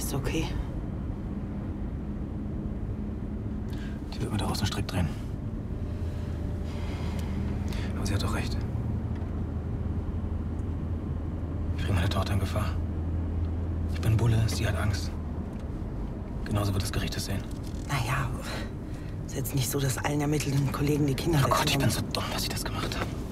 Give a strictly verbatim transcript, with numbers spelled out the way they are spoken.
Ist okay. Die wird mir daraus einen Strick drehen. Aber sie hat doch recht. Ich bringe meine Tochter in Gefahr. Ich bin Bulle, sie hat Angst. Genauso wird das Gericht es sehen. Naja, ist jetzt nicht so, dass allen ermittelnden Kollegen die Kinder... Oh Gott, ich bin so dumm, dass ich das gemacht habe.